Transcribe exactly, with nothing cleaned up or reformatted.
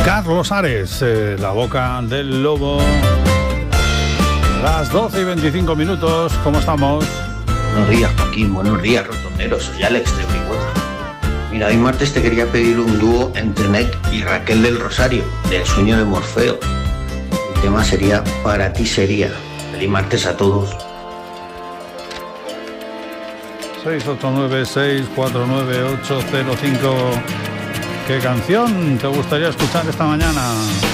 Carlos Ares, eh, La boca del lobo. Las doce y veinticinco minutos, ¿cómo estamos? Buenos días, Joaquín, buenos días, rotonderos, soy Alex de Orihuela. Mira, hoy martes te quería pedir un dúo entre Nek y Raquel del Rosario, del sueño de Morfeo. El tema sería Para ti sería. Feliz martes a todos. seis ocho nueve seis cuatro nueve ocho cero cinco. ¿Qué canción te gustaría escuchar esta mañana?